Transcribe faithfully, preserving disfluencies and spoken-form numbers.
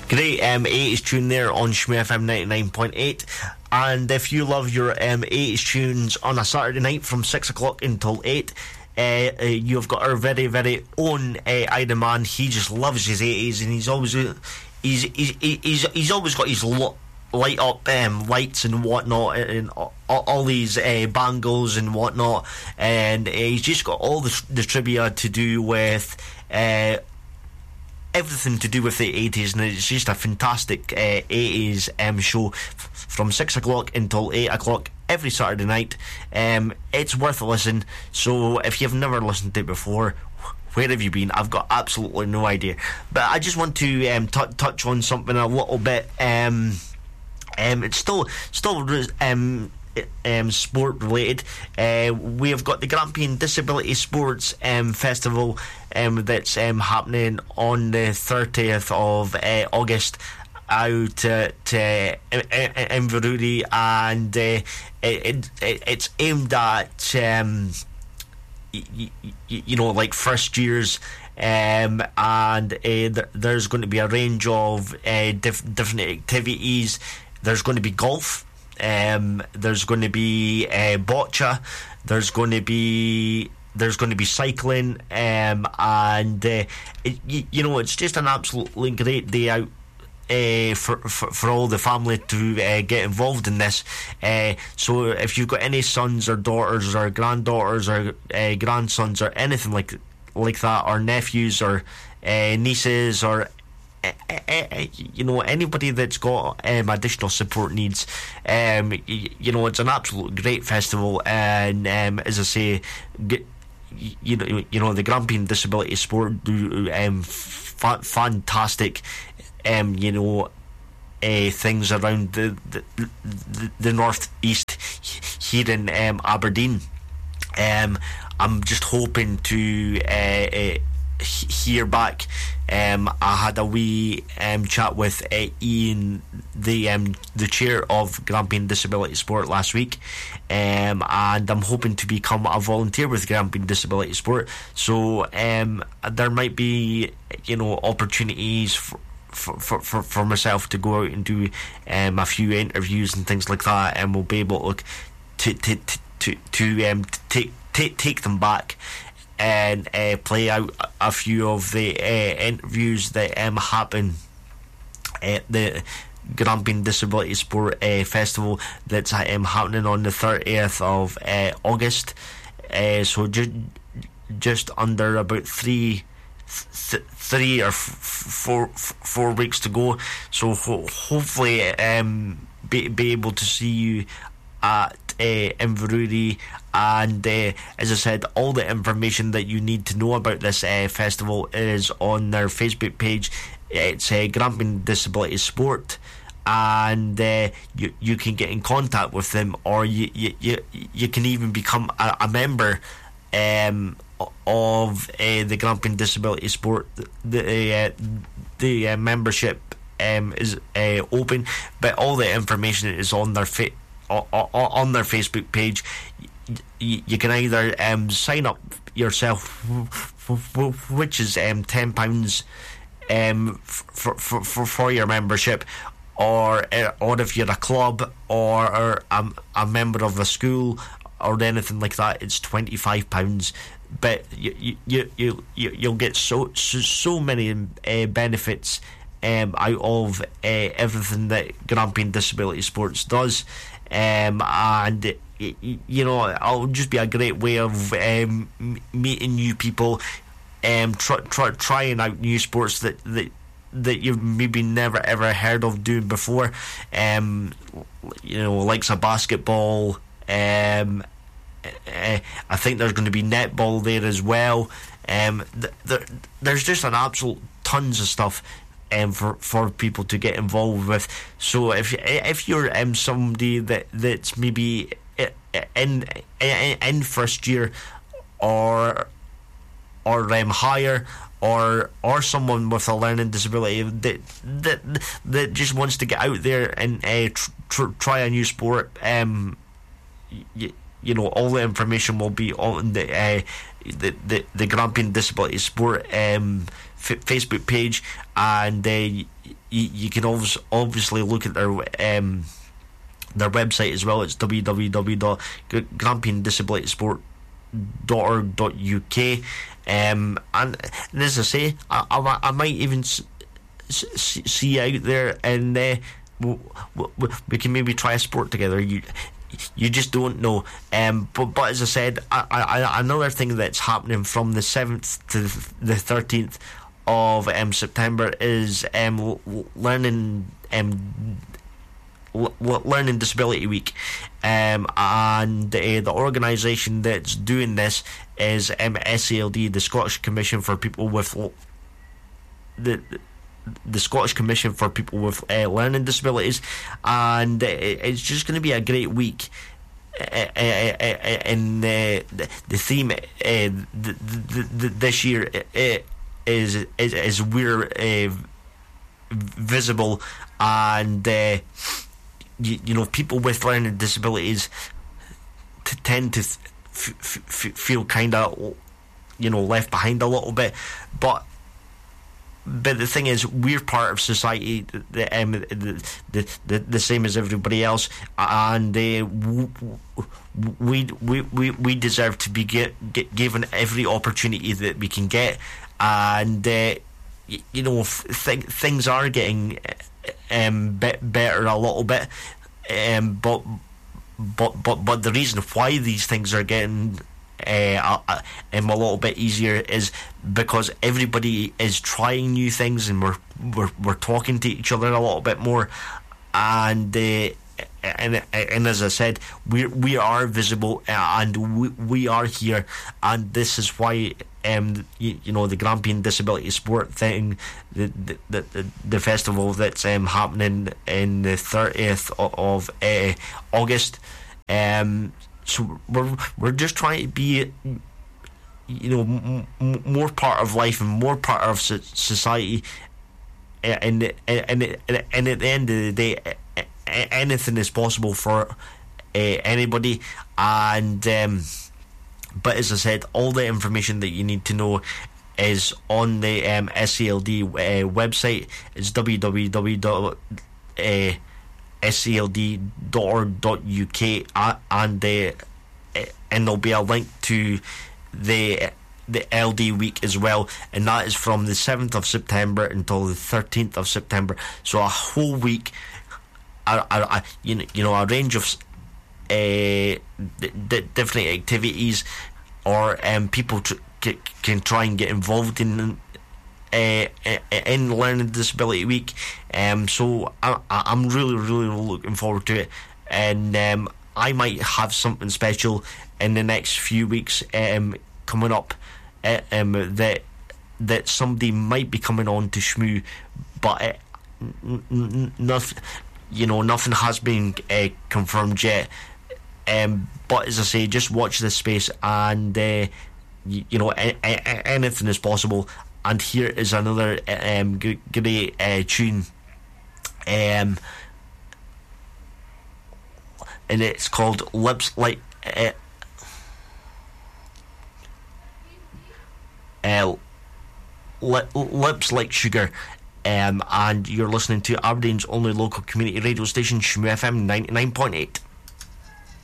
Great um, eighties tune there on Shmoo F M ninety-nine point eight. And if you love your um, eighties tunes on a Saturday night from six o'clock until eight, uh, uh, you've got our very, very own uh, Ida Man. He just loves his eighties, and he's always uh, he's, he's, he's, he's always got his lo- light up um, lights and whatnot, and all, all these uh, bangles and whatnot. And uh, he's just got all the, the trivia to do with Uh, everything to do with the eighties, and it's just a fantastic uh, eighties um, show f- from six o'clock until eight o'clock every Saturday night. Um, it's worth a listen, so if you've never listened to it before, where have you been? I've got absolutely no idea. But I just want to um, t- touch on something a little bit. Um, um, it's still still um, um, sport related. Uh, we have got the Grampian Disability Sports um, Festival um, that's um, happening on the thirtieth of uh, August out at uh, Inverurie, and uh, it, it, it's aimed at um, you, you know, like first years, um, and uh, th- there's going to be a range of uh, diff- different activities. There's going to be golf. Um, there's going to be uh, boccia. There's going to be there's going to be cycling, um, and uh, it, you, you know, it's just an absolutely great day out uh, for, for for all the family to uh, get involved in this. Uh, so if you've got any sons or daughters or granddaughters or uh, grandsons or anything like like that, or nephews or uh, nieces or you know, anybody that's got um, additional support needs, um, you, you know, it's an absolute great festival. And um, as I say, g- you know, you know, the Grampian Disability Sport do um, fa- fantastic, um, you know, uh, things around the the, the, the north east here in um, Aberdeen. Um, I'm just hoping to uh, uh, hear back. Um, I had a wee um, chat with uh, Ian, the um, the chair of Grampian Disability Sport last week, um, and I'm hoping to become a volunteer with Grampian Disability Sport. So um, there might be, you know, opportunities for for, for, for, for myself to go out and do um, a few interviews and things like that, and we'll be able to to to to, to, to um, take take take them back and uh, play out a few of the uh, interviews that um, happen at the Grampian Disability Sport uh, Festival that's um, happening on the thirtieth of uh, August. Uh, so just just under about three th- three or f- four f- four weeks to go. So ho- hopefully um, be be able to see you at uh, Inverurie. And uh, as I said, all the information that you need to know about this uh, festival is on their Facebook page. It's uh, Grampian Disability Sport, and uh, you you can get in contact with them, or you you, you, you can even become a, a member um, of uh, the Grampian Disability Sport. The uh, the uh, membership um, is uh, open, but all the information is on their fa- on their Facebook page. You, you can either um, sign up yourself, which is um, ten pounds um, for, for, for, for your membership, or uh, or if you're a club or, or a, a member of a school or anything like that, it's twenty-five pounds. But you you you, you you'll get so so, so many uh, benefits um, out of uh, everything that Grampian Disability Sports does, um, and you know, it'll just be a great way of um, meeting new people, um, try, try, trying out new sports that, that that you've maybe never ever heard of doing before. Um, you know, likes of basketball. Um, uh, I think there's going to be netball there as well. Um, th- th- there's just an absolute tons of stuff Um, for for people to get involved with. So if if you're um, somebody that that's maybe in in, in first year or or um, higher, or or someone with a learning disability that that that just wants to get out there and uh, tr- tr- try a new sport, um, you, you know, all the information will be on the uh, the, the the Grampian Disability Sport um, f- Facebook page, and uh, you, you can obviously obviously look at their um their website as well. It's w w w dot grampian disability sport dot org dot u k. Um, and, and as I say, I, I, I might even s- s- see you out there, and uh, we, we, we can maybe try a sport together. You you just don't know. Um, but, but as I said, I, I, another thing that's happening from the seventh to the thirteenth of um, September is um, learning um, Learning Disability Week, um, and uh, the organisation that's doing this is um, S A L D, the Scottish Commission for People with the the Scottish Commission for People with uh, Learning Disabilities, and uh, it's just going to be a great week. Uh, uh, uh, and uh, the, the theme uh, the, the, the, this year uh, is, is is we're uh, visible, and uh, You, you know, people with learning disabilities t- tend to f- f- f- feel kind of, you know, left behind a little bit. But but the thing is, we're part of society, the um, the, the, the the same as everybody else, and uh, we, we we we deserve to be get, get given every opportunity that we can get, and uh, you, you know, th- things are getting Um, bit better a little bit, um, but but but but the reason why these things are getting uh, uh, um, a little bit easier is because everybody is trying new things, and we're we're we're talking to each other a little bit more, and uh, and and as I said, we we are visible, uh, and we we are here, and this is why. Um, you, you know, the Grampian Disability Sport thing, the the the, the festival that's um, happening in the thirtieth of uh, August. Um, so we're we're just trying to be, you know, m- m- more part of life and more part of so- society. And and and and at the end of the day, anything is possible for uh, anybody, and. Um, But as I said, all the information that you need to know is on the um, S A L D uh, website. It's w w w dot s a l d dot org dot u k, uh, and uh, and there'll be a link to the the L D week as well, and that is from the seventh of September until the thirteenth of September. So a whole week, a, a, a you know, you know a range of Uh, d- d- different activities, or um, people tr- c- can try and get involved in uh, in Learning Disability Week. Um, so I, I'm really, really looking forward to it, and um, I might have something special in the next few weeks um, coming up uh, um, that that somebody might be coming on to Shmoo, but uh, n- n- nothing, you know, nothing has been uh, confirmed yet. Um, but as I say, just watch this space, and uh, you, you know, a- a- anything is possible. And here is another um, g- great uh, tune, um, and it's called "Lips Like." Uh, uh, li- Lips Like Sugar, um, and you're listening to Aberdeen's only local community radio station, Shmoo F M ninety-nine point eight.